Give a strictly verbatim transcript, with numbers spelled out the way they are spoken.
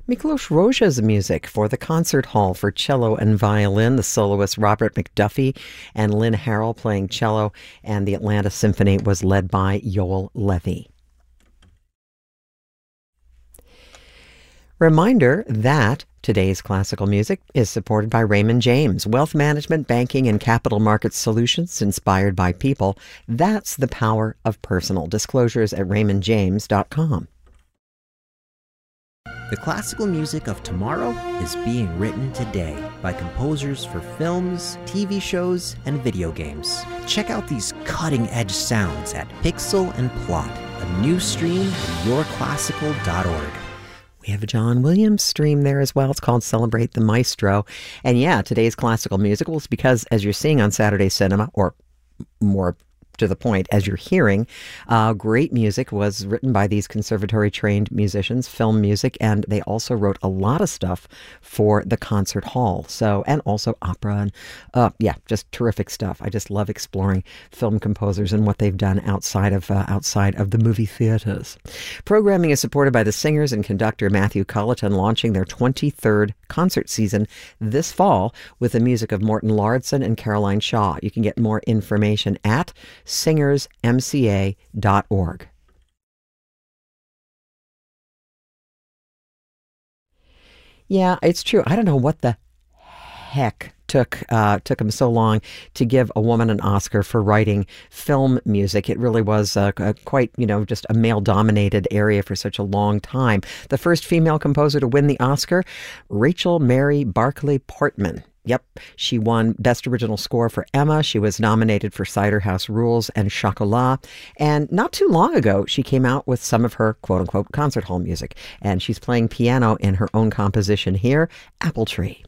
Miklos Rozsa's music for the concert hall for cello and violin, the soloist Robert McDuffie and Lynn Harrell playing cello, and the Atlanta Symphony was led by Yoel Levy. Reminder that today's classical music is supported by Raymond James, wealth management, banking, and capital markets solutions inspired by people. That's the power of personal. Disclosures at raymond james dot com. The classical music of tomorrow is being written today by composers for films, T V shows, and video games. Check out these cutting-edge sounds at Pixel and Plot, a new stream at your classical dot org. We have a John Williams stream there as well. It's called Celebrate the Maestro. And yeah, today's classical music was because, as you're seeing on Saturday Cinema, or more to the point, as you're hearing, uh, great music was written by these conservatory-trained musicians, film music, and they also wrote a lot of stuff for the concert hall. So, and also opera, and uh, yeah, just terrific stuff. I just love exploring film composers and what they've done outside of uh, outside of the movie theaters. Programming is supported by the singers and conductor Matthew Culleton, launching their twenty-third concert season this fall with the music of Morton Lauridsen and Caroline Shaw. You can get more information at singers m c a dot org. Yeah, it's true. I don't know what the heck took uh, took him so long to give a woman an Oscar for writing film music. It really was uh, a quite, you know, just a male-dominated area for such a long time. The first female composer to win the Oscar, Rachel Mary Barclay Portman. Yep, she won Best Original Score for Emma. She was nominated for Cider House Rules and Chocolat. And not too long ago, she came out with some of her quote-unquote concert hall music. And she's playing piano in her own composition here, Apple Tree.